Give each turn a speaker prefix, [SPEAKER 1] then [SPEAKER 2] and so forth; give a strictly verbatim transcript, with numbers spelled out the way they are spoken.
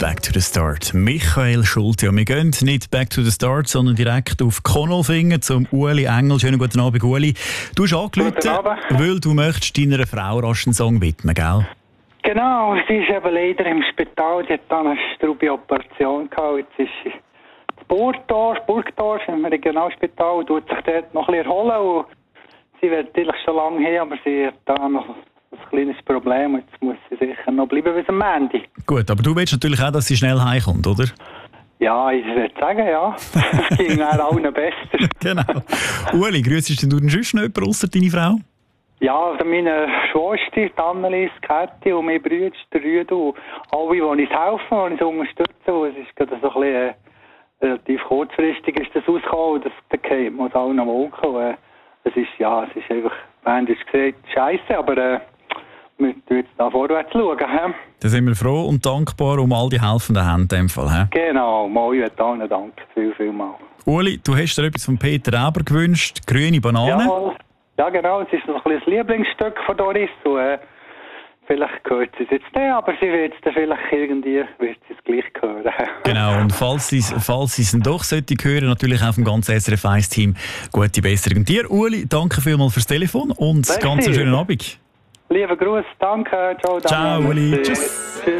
[SPEAKER 1] Back to the Start. Michael Schulte. Und wir gehen nicht Back to the Start, sondern direkt auf Konolfingen zum Uli Engel. Schönen guten Abend, Uli. Du hast angerufen, weil du möchtest deiner Frau rasch einen Song widmen, gell?
[SPEAKER 2] Genau, sie ist eben leider im Spital. Sie hat dann eine Strubi-Operation gehabt. Jetzt ist sie in Burgdorf, Burgdorf im Regionalspital, und tut sich dort noch ein bisschen erholen. Und sie wird natürlich schon lange her, aber sie hat da noch ein kleines Problem. Jetzt muss sie sicher noch bleiben bis am Ende.
[SPEAKER 1] Gut, aber du willst natürlich auch, dass sie schnell heimkommt, oder?
[SPEAKER 2] Ja, ich würde sagen, ja. Das ging dann allen besser.
[SPEAKER 1] Genau. Uli, grüßest du denn sonst noch jemanden ausser deine Frau?
[SPEAKER 2] Ja, also meine Schwester, die Annelies, Käthi und mein Bruder, der Rüdu, und alle, die uns helfen, die uns unterstützen. Und es ist gerade so ein bisschen, äh, relativ kurzfristig ist das ausgekommen, das, das geht aus allen Wolken. Äh, es ist, ja, es ist einfach, wenn du es gesagt scheiße, aber äh, wir müssen jetzt da vorwärts schauen. He?
[SPEAKER 1] Da sind wir froh und dankbar um all die helfenden Hände in dem Fall. He?
[SPEAKER 2] Genau, mal, ich möchte allen danken, viel, viel mal.
[SPEAKER 1] Uli, du hast dir etwas von Peter Eber gewünscht, grüne Banane.
[SPEAKER 2] Ja, ja genau, es ist noch ein bisschen das Lieblingsstück von Doris. Und, äh, vielleicht gehört sie es jetzt nicht, aber sie wird es dann vielleicht irgendwie wird sie es gleich hören.
[SPEAKER 1] Genau, und falls sie falls es doch sollte hören, natürlich auch vom ganzen S R F eins Team, gute Besserung. Und dir, Uli, danke vielmals fürs Telefon und
[SPEAKER 2] Merci.
[SPEAKER 1] Ganz einen schönen Abend.
[SPEAKER 2] Lieber Gruß, danke, ciao.
[SPEAKER 1] Ciao, Uli.
[SPEAKER 2] Tschüss.
[SPEAKER 1] Tschüss.